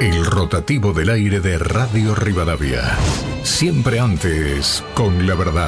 El rotativo del aire de Radio Rivadavia. Siempre antes, con la verdad.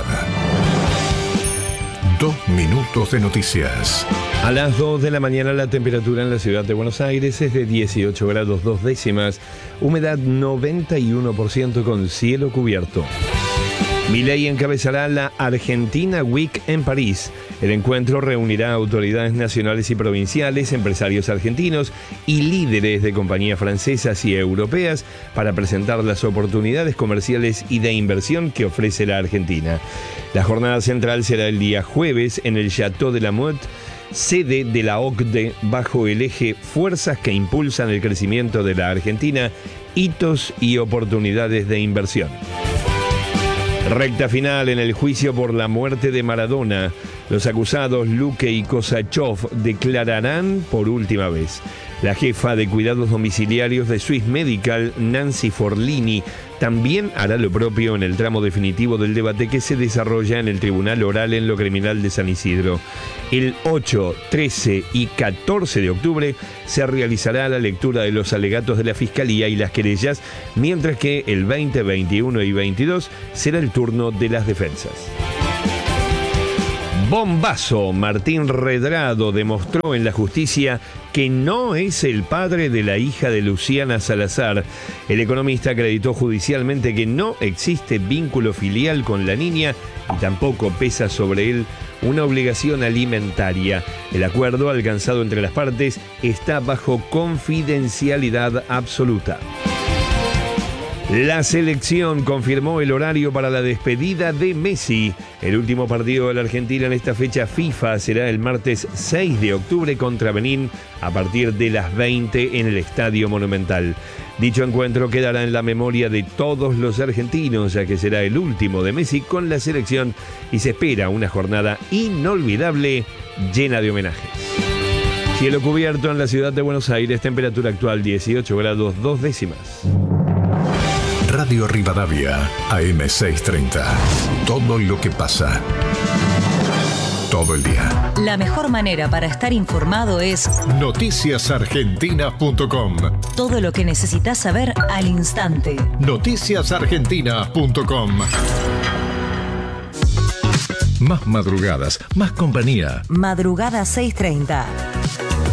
2 minutos de noticias. A las 2 de la mañana la temperatura en la ciudad de Buenos Aires es de 18 grados 2 décimas, humedad 91% con cielo cubierto. Milei encabezará la Argentina Week en París. El encuentro reunirá autoridades nacionales y provinciales, empresarios argentinos y líderes de compañías francesas y europeas para presentar las oportunidades comerciales y de inversión que ofrece la Argentina. La jornada central será el día jueves en el Château de la Motte, sede de la OCDE, bajo el eje Fuerzas que impulsan el crecimiento de la Argentina, hitos y oportunidades de inversión. Recta final en el juicio por la muerte de Maradona. Los acusados Luque y Kosachov declararán por última vez. La jefa de cuidados domiciliarios de Swiss Medical, Nancy Forlini, también hará lo propio en el tramo definitivo del debate que se desarrolla en el Tribunal Oral en lo Criminal de San Isidro. El 8, 13 y 14 de octubre se realizará la lectura de los alegatos de la Fiscalía y las querellas, mientras que el 20, 21 y 22 será el turno de las defensas. Bombazo. Martín Redrado demostró en la justicia que no es el padre de la hija de Luciana Salazar. El economista acreditó judicialmente que no existe vínculo filial con la niña y tampoco pesa sobre él una obligación alimentaria. El acuerdo alcanzado entre las partes está bajo confidencialidad absoluta. La selección confirmó el horario para la despedida de Messi. El último partido de la Argentina en esta fecha FIFA será el martes 6 de octubre contra Benín a partir de las 20 en el Estadio Monumental. Dicho encuentro quedará en la memoria de todos los argentinos, ya que será el último de Messi con la selección y se espera una jornada inolvidable llena de homenajes. Cielo cubierto en la ciudad de Buenos Aires, temperatura actual 18 grados 2 décimas. Radio Rivadavia, AM630. Todo lo que pasa. Todo el día. La mejor manera para estar informado es noticiasargentina.com. Todo lo que necesitas saber al instante. Noticiasargentina.com. Más madrugadas, más compañía. Madrugada 6:30.